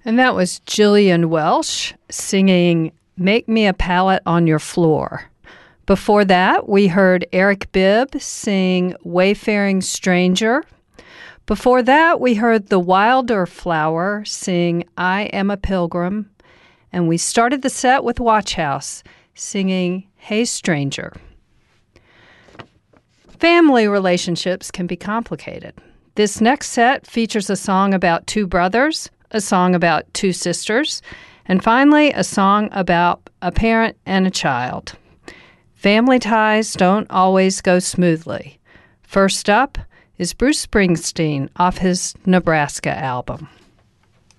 And that was Jillian Welsh singing Make Me a Pallet on Your Floor. Before that, we heard Eric Bibb sing Wayfaring Stranger. Before that, we heard The Wilder Flower sing I Am a Pilgrim. And we started the set with Watch House singing Hey Stranger. Family relationships can be complicated. This next set features a song about two brothers, a song about two sisters, and finally a song about a parent and a child. Family ties don't always go smoothly. First up is Bruce Springsteen off his Nebraska album.